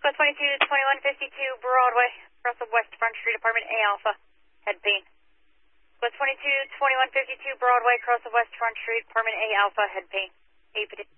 Squad 22, 2152 Broadway, across of West Front Street, apartment A Alpha, head pain. Squad 22, 2152 Broadway, across of West Front Street, apartment A Alpha, head pain.